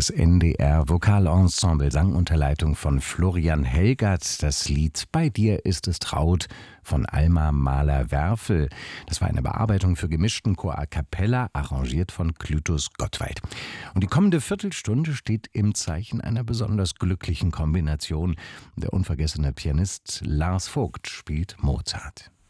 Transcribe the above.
Das NDR Vokalensemble sang unter Leitung von Florian Helgert das Lied Bei dir ist es traut von Alma Mahler-Werfel. Das war eine Bearbeitung für gemischten Chor a cappella, arrangiert von Clytus Gottwald. Und die kommende Viertelstunde steht im Zeichen einer besonders glücklichen Kombination. Der unvergessene Pianist Lars Vogt spielt Mozart.